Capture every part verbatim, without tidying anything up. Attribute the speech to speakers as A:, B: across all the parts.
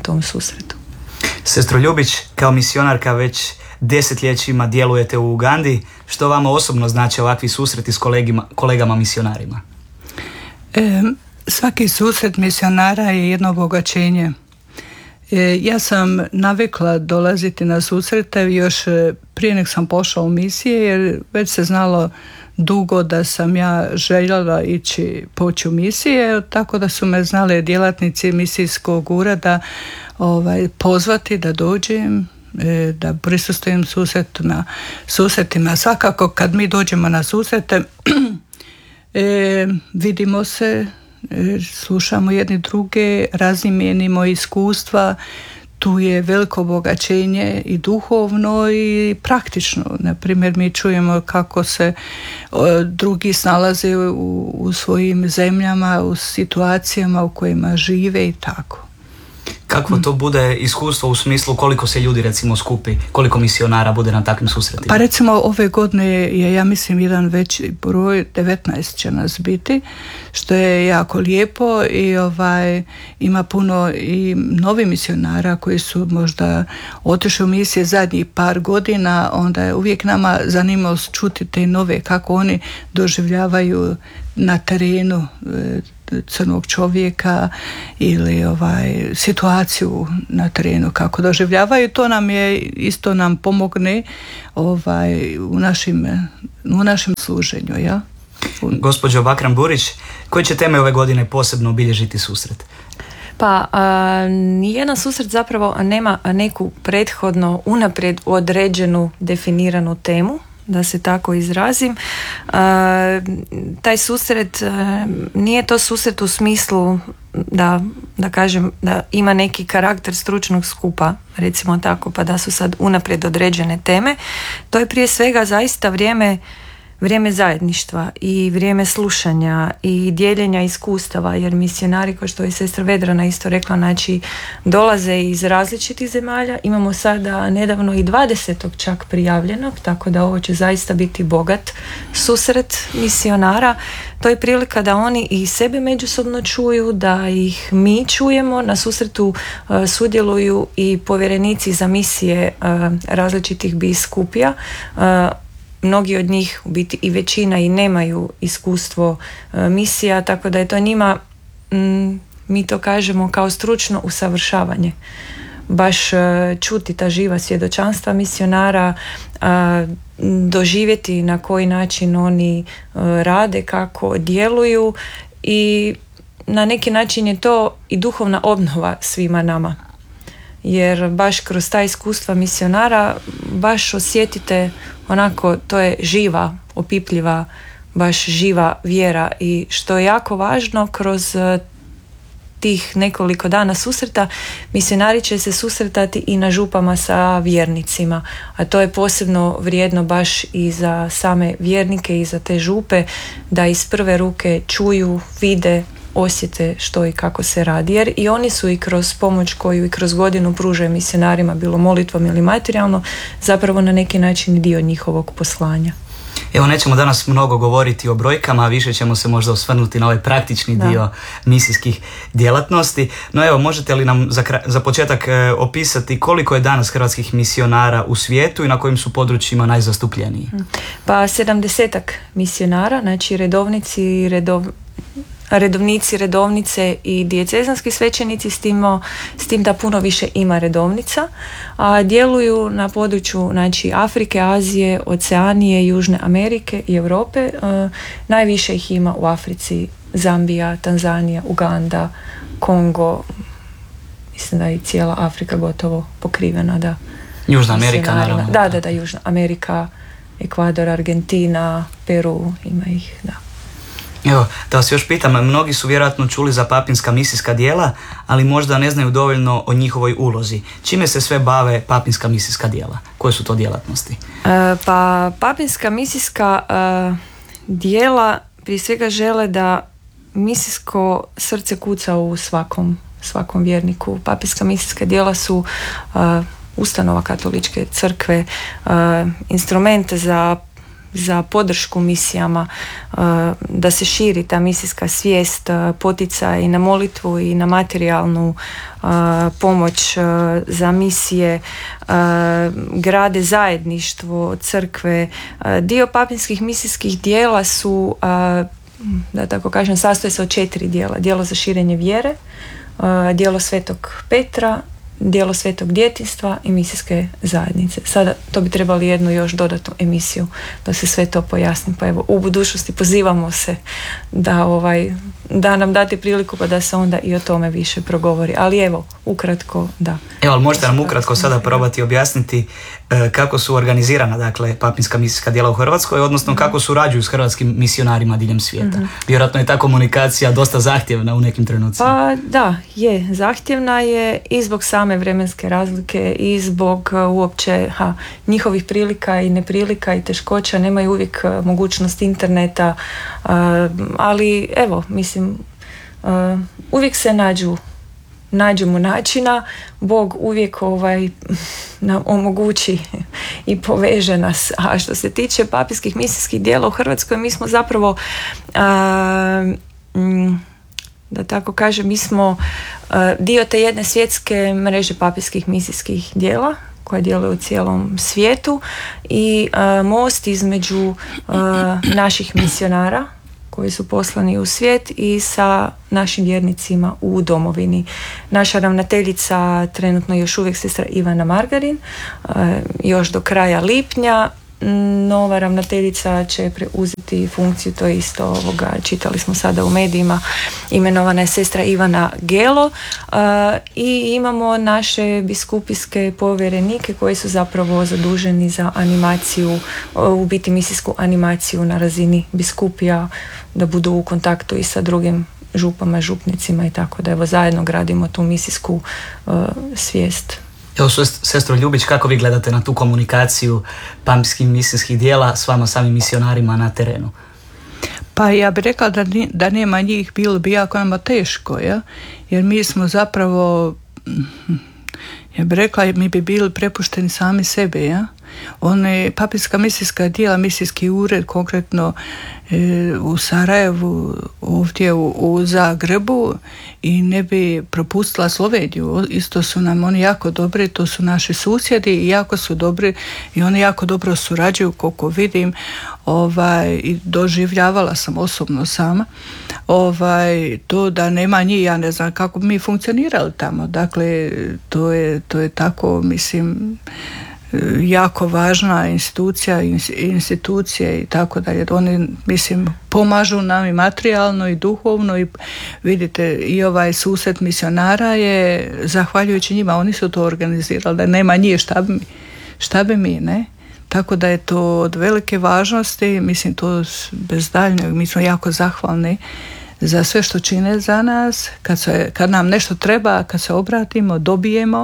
A: tom susretu.
B: Sestro Ljubić, kao misionarka već desetljećima djelujete u Ugandi. Što vama osobno znači ovakvi susreti s kolegima, kolegama misionarima?
C: E, svaki susret misionara je jedno obogaćenje. E, ja sam navikla dolaziti na susrete još prije nek sam pošla u misije, jer već se znalo dugo da sam ja željela ići poći u misije, tako da su me znali djelatnici misijskog ureda ovaj, pozvati da dođem, e, da prisustvujem susretima. susretima. Svakako kad mi dođemo na susrete, e, vidimo se, e, slušamo jedni druge, razmijenimo iskustva. Tu je veliko obogaćenje i duhovno i praktično. Naprimjer, mi čujemo kako se o, drugi snalaze u, u svojim zemljama, u situacijama u kojima žive i tako.
B: Kakvo to bude iskustvo u smislu koliko se ljudi recimo skupi, koliko misionara bude na takvim susretima?
C: Pa recimo ove godine je, ja mislim, jedan veći broj, devetnaest će nas biti, što je jako lijepo i ovaj, ima puno i novi misionara koji su možda otišli u misije zadnjih par godina, onda je uvijek nama zanimalo čuti te nove, kako oni doživljavaju na terenu crnog čovjeka ili ovaj situaciju na terenu, kako doživljavaju. To nam je isto nam pomogne ovaj u našim u našem služenju, ja.
B: Gospođo Bakran Burić, koje će teme ove godine posebno obilježiti susret?
A: Pa nijedan susret zapravo nema neku prethodno unaprijed određenu definiranu temu, da se tako izrazim. Uh, taj susret uh, nije to susret u smislu da, da kažem da ima neki karakter stručnog skupa, recimo tako, pa da su sad unaprijed određene teme. To je prije svega zaista vrijeme vrijeme zajedništva i vrijeme slušanja i dijeljenja iskustava, jer misionari, kao što je sestra Vedrana isto rekla, znači dolaze iz različitih zemalja. Imamo sada nedavno i dvadesetog čak prijavljenog, tako da ovo će zaista biti bogat susret misionara. To je prilika da oni i sebe međusobno čuju, da ih mi čujemo. Na susretu uh, sudjeluju i povjerenici za misije uh, različitih biskupija. Uh, Mnogi od njih, u biti i većina, i nemaju iskustvo e, misija, tako da je to njima, m, mi to kažemo kao stručno usavršavanje. Baš e, čuti ta živa svjedočanstva misionara, e, doživjeti na koji način oni e, rade, kako djeluju, i na neki način je to i duhovna obnova svima nama. Jer baš kroz ta iskustva misionara baš osjetite onako, to je živa, opipljiva, baš živa vjera, i što je jako važno, kroz tih nekoliko dana susreta misionari će se susretati i na župama sa vjernicima, a to je posebno vrijedno baš i za same vjernike i za te župe, da iz prve ruke čuju, vide, osjete što i kako se radi, jer i oni su i kroz pomoć koju i kroz godinu pružaju misionarima, bilo molitvom ili materijalno, zapravo na neki način dio njihovog poslanja.
B: Evo, nećemo danas mnogo govoriti o brojkama, a više ćemo se možda osvrnuti na ovaj praktični da. dio misijskih djelatnosti. No evo, možete li nam za, kraj, za početak e, opisati koliko je danas hrvatskih misionara u svijetu i na kojim su područjima najzastupljeniji?
A: Pa sedamdesetak misionara, znači redovnici, redov, redovnici, redovnice i dijecezanski svećenici, s tim, s tim da puno više ima redovnica, a djeluju na području, znači, Afrike, Azije, Oceanije, Južne Amerike i Europe. E, najviše ih ima u Africi: Zambija, Tanzanija, Uganda, Kongo. Mislim da je i cijela Afrika gotovo pokrivena. Da.
B: Južna Amerika, naravno.
A: Da, da, da, Južna Amerika, Ekvador, Argentina, Peru, ima ih, da.
B: Evo, da vas još pitam, mnogi su vjerojatno čuli za papinska misijska djela, ali možda ne znaju dovoljno o njihovoj ulozi. Čime se sve bave papinska misijska djela? Koje su to djelatnosti?
A: E, pa papinska misijska e, djela prije svega žele da misijsko srce kuca u svakom, svakom vjerniku. Papinska misijska djela su e, ustanova katoličke crkve, e, instrumente za za podršku misijama, da se širi ta misijska svijest, poticaj i na molitvu i na materijalnu pomoć za misije, grade zajedništvo, crkve. Dio papinskih misijskih dijela su, da tako kažem, sastoje se od četiri dijela. Dijelo za širenje vjere, dijelo Svetog Petra, dijelo Svetog djetinjstva i misijske zajednice. Sada to bi trebali jednu još dodatnu emisiju da se sve to pojasni. Pa evo, u budućnosti pozivamo se da, ovaj, da nam date priliku pa da se onda i o tome više progovori. Ali evo, ukratko, da.
B: Evo, ali možete nam ukratko sada probati objasniti e, kako su organizirana, dakle, papinska misijska djela u Hrvatskoj, odnosno kako surađuju s hrvatskim misionarima diljem svijeta. Mm-hmm. Vjerojatno je ta komunikacija dosta zahtjevna u nekim trenucima.
A: Pa da, je. Zahtjevna je i zbog same vremenske razlike i zbog uh, uopće ha, njihovih prilika i neprilika i teškoća. Nemaju uvijek uh, mogućnost interneta, uh, ali evo, mislim, uh, uvijek se nađu nađemo načina, Bog uvijek ovaj, nam omogući i poveže nas. A što se tiče papinskih misijskih djela u Hrvatskoj, mi smo zapravo a, m, da tako kažem, mi smo a, dio te jedne svjetske mreže papinskih misijskih djela koja djeluje u cijelom svijetu i a, most između a, naših misionara koji su poslani u svijet i sa našim vjernicima u domovini. Naša ravnateljica trenutno još uvijek sestra Ivana Margarin, još do kraja lipnja. Nova ravnateljica će preuzeti funkciju, to isto ovoga, čitali smo sada u medijima, imenovana je sestra Ivana Gelo, uh, i imamo naše biskupijske povjerenike koji su zapravo zaduženi za animaciju, uh, u biti misijsku animaciju na razini biskupija, da budu u kontaktu i sa drugim župama, župnicima i tako da evo zajedno gradimo tu misijsku uh, svijest.
B: Evo, sestro Ljubić, kako vi gledate na tu komunikaciju papinskih misijskih dijela s vama samim misionarima na terenu?
C: Pa ja bih rekla da, da nema njih, bilo bi jako nama teško, ja? Jer mi smo zapravo, ja bih rekla, mi bi bili prepušteni sami sebe, ja? One papinska misijska dijela, misijski ured konkretno e, u Sarajevu, ovdje u, u Zagrebu, i ne bi propustila Sloveniju. Isto su nam oni jako dobri, to su naši susjedi i jako su dobri i oni jako dobro surađuju, koliko vidim, ovaj, i doživljavala sam osobno sama, ovaj, to da nema njih, ja ne znam kako bi mi funkcionirali tamo. Dakle, to je, to je tako, mislim, jako važna institucija, institucije i tako dalje. Oni, mislim, pomažu nam i materijalno i duhovno i vidite, i ovaj susret misionara je zahvaljujući njima, oni su to organizirali, da nema njih šta bi mi, šta bi mi, ne? Tako da je to od velike važnosti, mislim, to bez daljnjeg, mi smo jako zahvalni za sve što čine za nas, kad, se, kad nam nešto treba, kad se obratimo, dobijemo.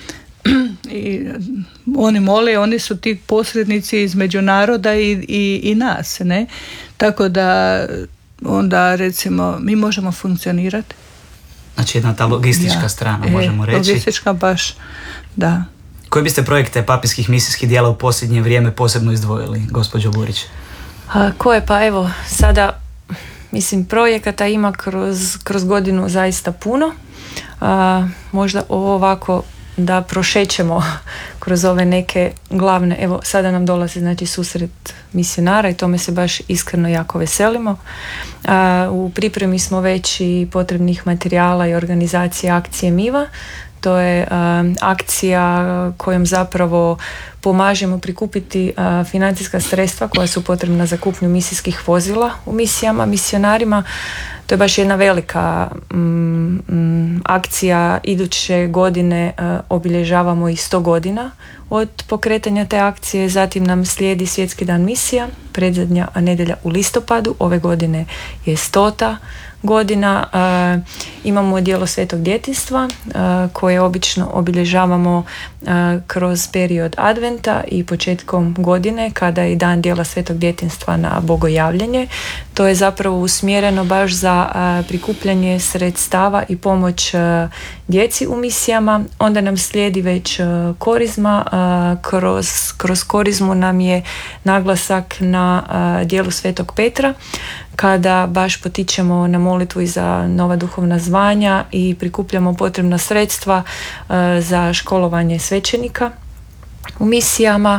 C: I oni mole, oni su ti posrednici između naroda i, i, i nas, ne? Tako da onda recimo mi možemo funkcionirati.
B: Znači jedna ta logistička ja, strana, možemo e, reći.
C: Logistička baš, da.
B: Koje biste projekte papinskih misijskih djela u posljednje vrijeme posebno izdvojili, gospođo Burić?
A: A, koje pa evo, sada mislim projekata ima kroz, kroz godinu zaista puno. A, možda ovo ovako da prošećemo kroz ove neke glavne, evo sada nam dolazi znači susret misionara i tome se baš iskreno jako veselimo. A, u pripremi smo već i potrebnih materijala i organizacije akcije Miva. To je a, akcija kojom zapravo pomažemo prikupiti a, financijska sredstva koja su potrebna za kupnju misijskih vozila u misijama, misionarima. To je baš jedna velika mm, mm, akcija. Iduće godine uh, obilježavamo i sto godina od pokretanja te akcije. Zatim nam slijedi Svjetski dan misija, predzadnja nedjelja u listopadu. Ove godine je stota godina. Uh, imamo djelo Svetog djetinjstva uh, koje obično obilježavamo uh, kroz period adventa i početkom godine kada je dan djela Svetog djetinjstva na bogojavljanje. To je zapravo usmjereno baš za uh, prikupljanje sredstava i pomoć uh, djeci u misijama. Onda nam slijedi već uh, korizma. Uh, kroz, kroz korizmu nam je naglasak na uh, djelu Svetog Petra. kada baš potičemo na molitvu i za nova duhovna zvanja i prikupljamo potrebna sredstva za školovanje svećenika u misijama.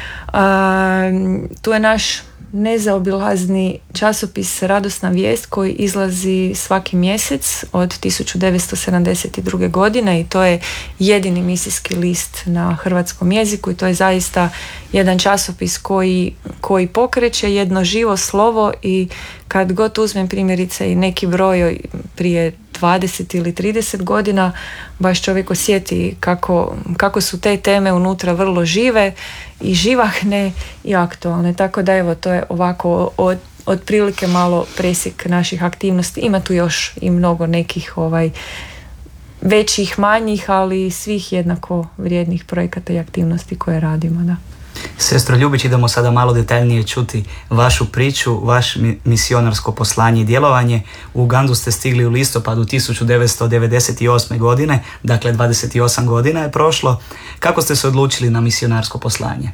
A: Tu je naš nezaobilazni časopis Radosna vijest koji izlazi svaki mjesec od tisuću devetsto sedamdeset druge. godine i to je jedini misijski list na hrvatskom jeziku i to je zaista jedan časopis koji, koji pokreće jedno živo slovo i kad god uzmem primjerice i neki broj prije dvadeset ili trideset godina, baš čovjek osjeti kako, kako su te teme unutra vrlo žive i živahne i aktualne. Tako da evo, to je ovako od, otprilike malo presjek naših aktivnosti. Ima tu još i mnogo nekih ovaj, većih, manjih, ali svih jednako vrijednih projekata i aktivnosti koje radimo. Da.
B: Sestro Ljubić, idemo sada malo detaljnije čuti vašu priču, vaš misionarsko poslanje i djelovanje. U Ugandu ste stigli u listopadu tisuću devetsto devedeset osme. godine, dakle dvadeset osam godina je prošlo. Kako ste se odlučili na misionarsko poslanje?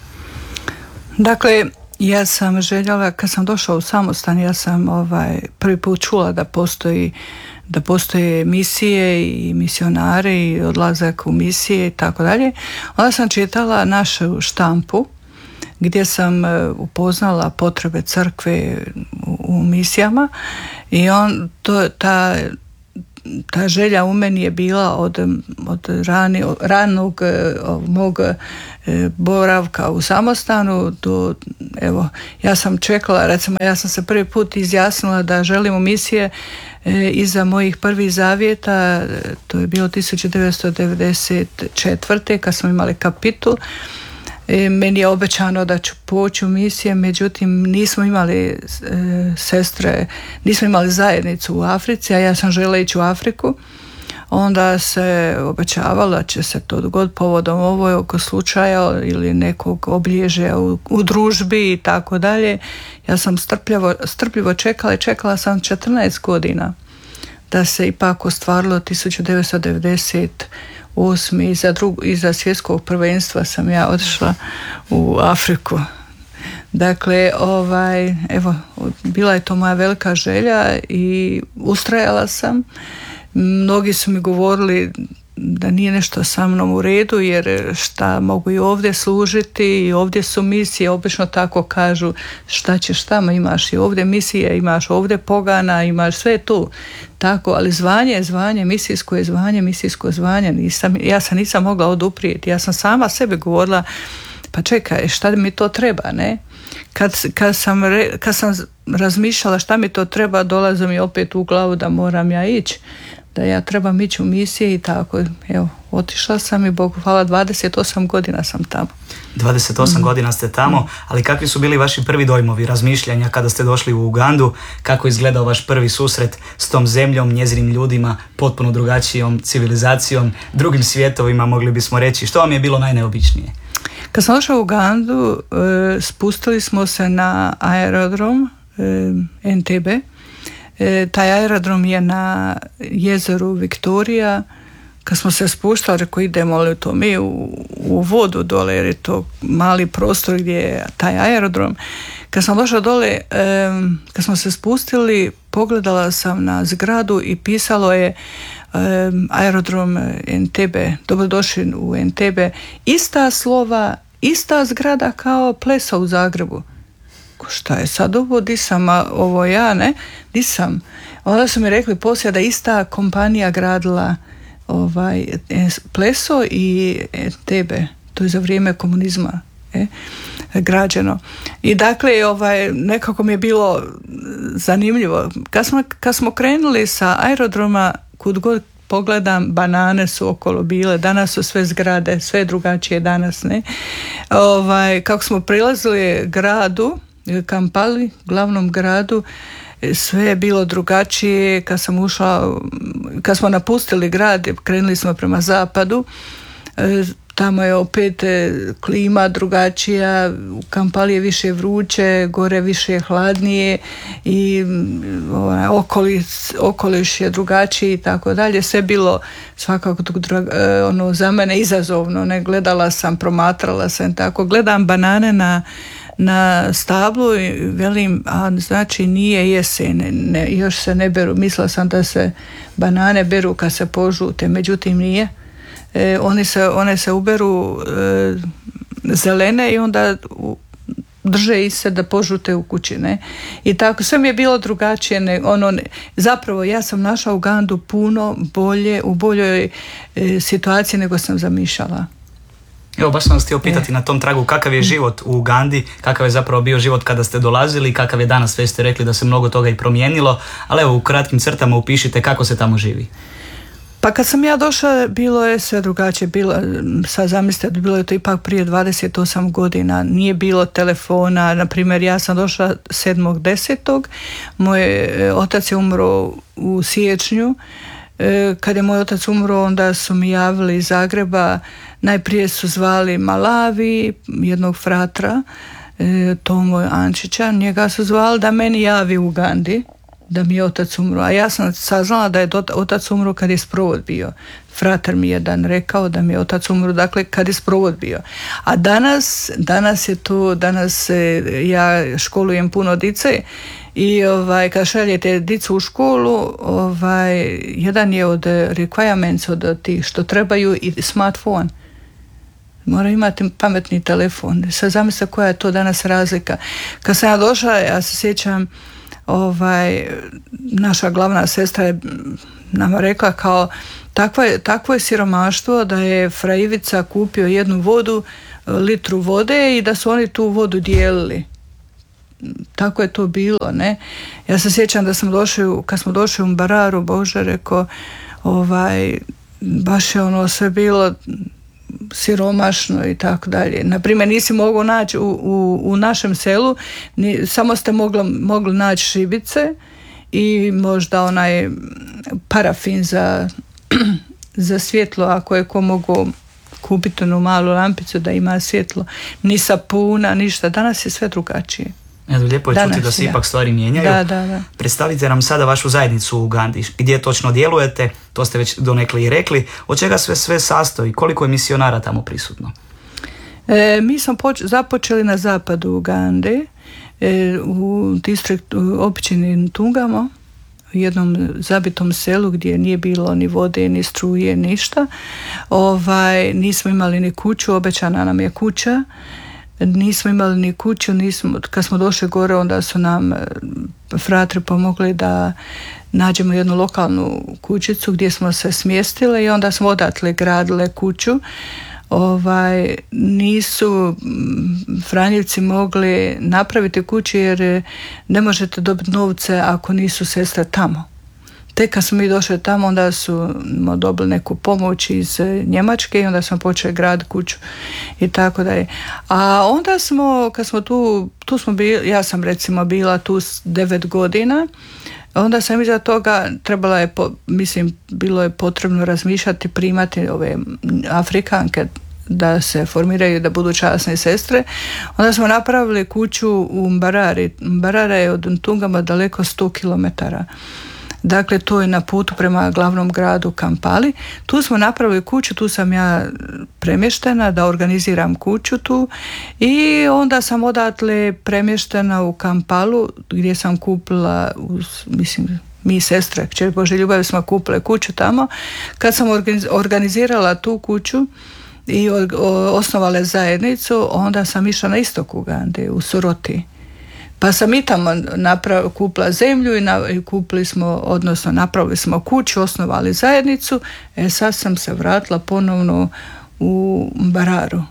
C: Dakle, ja sam željela, kad sam došla u samostan, ja sam ovaj, prvi put čula da postoji da postoje misije i misionari i odlazak u misije i tako dalje. Onda sam čitala našu štampu gdje sam upoznala potrebe crkve u, u misijama i on, to, ta, ta želja u meni je bila od, od rani, ranog mog boravka u samostanu do, evo, ja sam čekala, recimo ja sam se prvi put izjasnila da želim u misije e, iza mojih prvih zavjeta, to je bilo tisuću devetsto devedeset četvrte. kad smo imali kapitul. E, meni je obećano da ću poći u misije, međutim nismo imali e, sestre, nismo imali zajednicu u Africi, a ja sam željela ići u Afriku. Onda se obećavalo da će se to dogoditi povodom ovog slučaja ili nekog obilježja u, u družbi i tako dalje. Ja sam strpljivo, strpljivo čekala i čekala sam četrnaest godina da se ipak ostvarilo tisuću devetsto devedeset osme. Iza, drug, iza svjetskog prvenstva sam ja otišla u Afriku. Dakle, ovaj, evo, bila je to moja velika želja i ustrajala sam. Mnogi su mi govorili da nije nešto sa mnom u redu, jer šta mogu i ovdje služiti i ovdje su misije, obično tako kažu, šta ćeš tamo, imaš i ovdje misije, imaš ovdje pogana, imaš sve tu tako, ali zvanje je zvanje, misijsko je zvanje, misijsko zvanje, nisam, ja se nisam mogla oduprijeti, ja sam sama sebi govorila, pa čekaj, šta mi to treba, ne? Kad, kad, sam re, kad sam razmišljala šta mi to treba, dolazi mi opet u glavu da moram ja ići, da ja trebam ići u misije i tako. Evo, otišla sam i Bogu hvala, dvadeset osam godina sam tamo.
B: dvadeset osam mm. godina ste tamo, mm. ali kakvi su bili vaši prvi dojmovi, razmišljanja kada ste došli u Ugandu? Kako izgledao vaš prvi susret s tom zemljom, njezinim ljudima, potpuno drugačijom civilizacijom, drugim svijetovima, mogli bismo reći? Što vam je bilo najneobičnije?
C: Kad sam došla u Ugandu, spustili smo se na aerodrom en te be. E, taj aerodrom je na jezeru Viktorija. Kad smo se spuštali, rekao idemo li to mi u, u vodu dole, jer je to mali prostor gdje je taj aerodrom. Kad sam došla dole, e, kad smo se spustili, pogledala sam na zgradu i pisalo je e, aerodrom en te be, dobrodošli u en te be, ista slova, ista zgrada kao Pleso u Zagrebu. Šta je sad ovo, di sam, a ovo ja, ne, di sam. Onda su mi rekli poslije da ista kompanija gradila ovaj, Pleso i en te be, to je za vrijeme komunizma e, građeno. I dakle, ovaj, nekako mi je bilo zanimljivo. Kad smo, kad smo krenuli sa aerodroma, kud god pogledam, banane su okolo bile, danas su sve zgrade, sve drugačije danas, ne. Ovaj, kako smo prilazili gradu, Kampali, glavnom gradu, sve je bilo drugačije. Kad sam ušla, kad smo napustili grad, krenuli smo prema zapadu, tamo je opet klima drugačija, u Kampali je više vruće, gore više hladnije i okoliš, okoliš je drugačiji i tako dalje. Sve bilo svakako ono, za mene izazovno, ne, gledala sam, promatrala sam tako, gledam banane na na stablu i velim, a znači nije jesen, ne, još se ne beru. Mislila sam da se banane beru kad se požute, međutim nije. E, one, se, one se uberu e, zelene i onda u, drže i se da požute u kući, ne? I tako, sve mi je bilo drugačije, ne, ono, ne, zapravo ja sam našla Ugandu puno bolje, u boljoj e, situaciji nego sam zamišljala.
B: Evo, baš sam vas htio pitati e. na tom tragu kakav je život u Ugandi, kakav je zapravo bio život kada ste dolazili, kakav je danas, sve ste rekli da se mnogo toga i promijenilo, ali evo u kratkim crtama upišite kako se tamo živi.
C: Pa kad sam ja došla, bilo je sve drugačije. Bilo, sad zamislite, bilo je to ipak prije dvadeset osam godina. Nije bilo telefona. Na primjer, ja sam došla sedmog desetog Moj otac je umro u siječnju. Kad je moj otac umro, onda su mi javili iz Zagreba. Najprije su zvali Malavi, jednog fratra, Tomo Ančića. Njega su zvali da meni javi u Ugandi da mi je otac umro, a ja sam saznala da je otac umro kad je sprovod bio. Fratar mi je dan rekao da mi je otac umro, dakle kad je sprovod bio. A danas, danas je to, danas ja školujem puno dice i ovaj, kad šaljete dicu u školu, ovaj, jedan je od requirements, od tih što trebaju i smartphone. Mora imati pametni telefon. Sad zamislite koja je to danas razlika. Kad sam ja došla, ja se sjećam, ovaj, naša glavna sestra je nama rekla kao takvo je, takvo je siromaštvo da je fra Ivica kupio jednu vodu, litru vode i da su oni tu vodu dijelili. Tako je to bilo, ne? Ja se sjećam da smo došli, kad smo došli u Mbararu, Bože, rekao, ovaj, baš je ono sve bilo siromašno i tako dalje. Naprimjer, nisi mogao naći u, u, u našem selu, ni, samo ste mogli, mogli naći šibice i možda onaj parafin za, za svjetlo, ako je ko mogu kupiti onu malu lampicu da ima svjetlo. Ni sapuna, ništa. Danas je sve drugačije.
B: Evo, lijepo je
C: Danas,
B: čuti da se
C: da.
B: ipak stvari mijenjaju.
C: Da, da, da.
B: Predstavite nam sada vašu zajednicu u Ugandi. Gdje točno djelujete, to ste već donekle i rekli. Od čega sve sve sastoji? Koliko je misionara tamo prisutno?
C: E, mi smo poč- započeli na zapadu Ugande, e, u distriktu općini Ntungamo, u jednom zabitom selu gdje nije bilo ni vode, ni struje, ništa. Ovaj, nismo imali ni kuću, obećana nam je kuća. Nismo imali ni kuću, nismo, kad smo došli gore, onda su nam fratri pomogli da nađemo jednu lokalnu kućicu gdje smo se smjestile i onda smo odatle gradile kuću. Ovaj, nisu Franjevci mogli napraviti kuću jer ne možete dobiti novce ako nisu sestre tamo. Tek kad smo mi došli tamo, onda su dobili neku pomoć iz Njemačke i onda smo počeli graditi kuću i tako da je. A onda smo, kad smo tu, tu smo bili, ja sam recimo bila tu devet godina, onda sam iza toga trebala je, mislim, bilo je potrebno razmišljati, primati ove Afrikanke da se formiraju, da budu časne sestre. Onda smo napravili kuću u Mbarari. Mbarara je od Ntungama daleko sto kilometara. Dakle, to je na putu prema glavnom gradu Kampali. Tu smo napravili kuću, tu sam ja premještena da organiziram kuću tu i onda sam odatle premještena u Kampalu gdje sam kupila, mislim, mi sestre, kćer Božje ljubavi smo kupile kuću tamo. Kad sam organizirala tu kuću i osnovale zajednicu, onda sam išla na istok Ugande, u Soroti. Pa sam i tamo naprav, kupila zemlju i, na, i kupili smo, odnosno napravili smo kuću, osnovali zajednicu. E sad sam se vratila ponovno u Mbararu.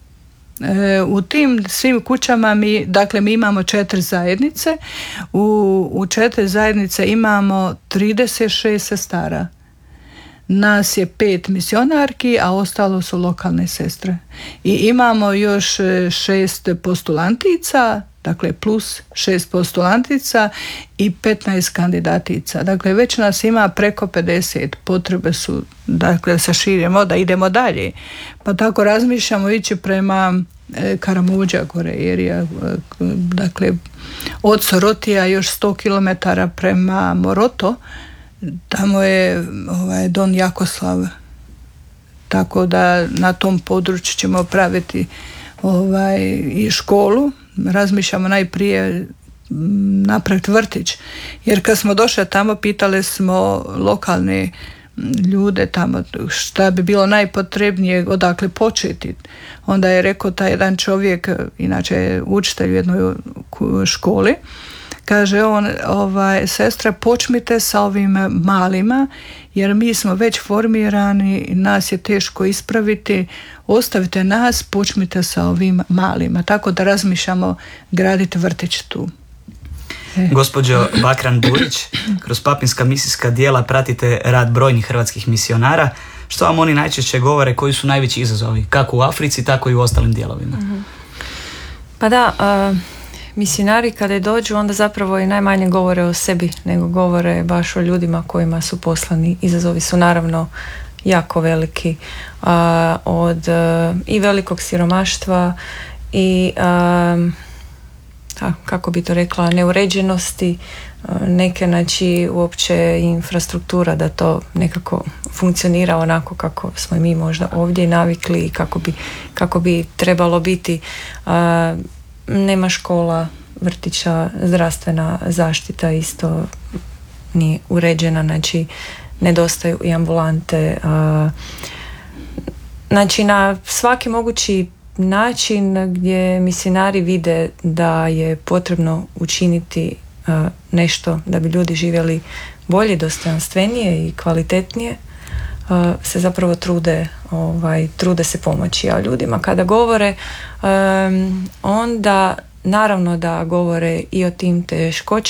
C: E, u tim svim kućama mi, dakle mi imamo četiri zajednice. U, u četiri zajednice imamo trideset šest sestara. Nas je pet misionarki, a ostalo su lokalne sestre. I imamo još šest postulantica, dakle plus šest postulantica i petnaest kandidatica. Dakle, već nas ima preko pedeset. Potrebe su, dakle, da se širimo, da idemo dalje. Pa tako razmišljamo ići prema e, Karamođa gore, jer je, dakle, od Sorotija još sto kilometara prema Moroto, tamo je ovaj, Don Jakoslav. Tako da na tom području ćemo praviti ovaj, i školu, razmišljamo najprije napraviti vrtić. Jer kad smo došli tamo, pitali smo lokalne ljude tamo šta bi bilo najpotrebnije, odakle početi. Onda je rekao taj jedan čovjek, inače je učitelj u jednoj školi, kaže on, ovaj, sestra, počnite sa ovim malima, jer mi smo već formirani, nas je teško ispraviti, ostavite nas, počnite sa ovim malima. Tako da razmišljamo graditi vrtić tu. E.
B: Gospođo Bakran-Burić, kroz papinska misijska djela pratite rad brojnih hrvatskih misionara. Što vam oni najčešće govore, koji su najveći izazovi, kako u Africi, tako i u ostalim dijelovima?
A: Mm-hmm. Pa da, uh, misionari kada dođu, onda zapravo i najmanje govore o sebi, nego govore baš o ljudima kojima su poslani. Izazovi su naravno jako veliki, uh, od uh, i velikog siromaštva i uh, a, kako bi to rekla, neuređenosti, neke, znači, uopće infrastruktura da to nekako funkcionira onako kako smo i mi možda ovdje navikli i kako bi, kako bi trebalo biti. A, nema škola, vrtića, zdravstvena zaštita isto nije uređena, znači nedostaju i ambulante. A, znači na svaki mogući način gdje misionari vide da je potrebno učiniti uh, nešto da bi ljudi živjeli bolje, dostojanstvenije i kvalitetnije, uh, se zapravo trude, ovaj, trude se pomoći. A ljudima kada govore, um, onda naravno da govore i o tim teškoćama